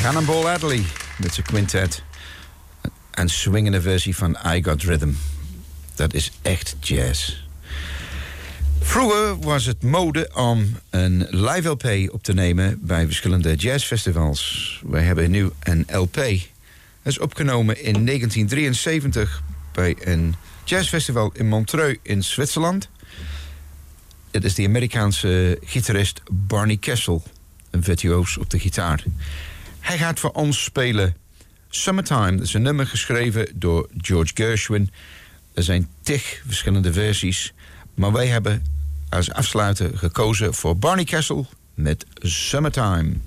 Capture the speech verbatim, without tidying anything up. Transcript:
Cannonball Adderley met zijn quintet. Een swingende versie van I Got Rhythm. Dat is echt jazz. Vroeger was het mode om een live L P op te nemen bij verschillende jazzfestivals. Wij hebben nu een L P. Dat is opgenomen in negentien drieënzeventig bij een jazzfestival in Montreux in Zwitserland. Dit is de Amerikaanse gitarist Barney Kessel, een virtuoos op de gitaar. Hij gaat voor ons spelen Summertime. Dat is een nummer geschreven door George Gershwin. Er zijn tig verschillende versies, maar wij hebben als afsluiter gekozen voor Barney Kessel met Summertime.